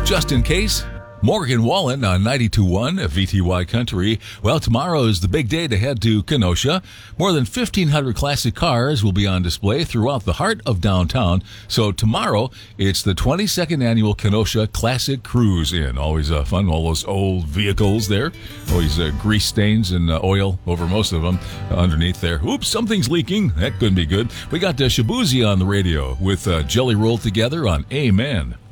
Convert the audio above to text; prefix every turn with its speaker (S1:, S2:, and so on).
S1: Just in case, Morgan Wallen on 92.1 VTY Country. Well, tomorrow is the big day to head to Kenosha. More than 1,500 classic cars will be on display throughout the heart of downtown. So tomorrow, it's the 22nd annual Kenosha Classic Cruise In. Always fun, all those old vehicles there. Always grease stains and oil over most of them underneath there. Oops, something's leaking. That couldn't be good. We got Shabuzi on the radio with Jelly Roll Together on Amen.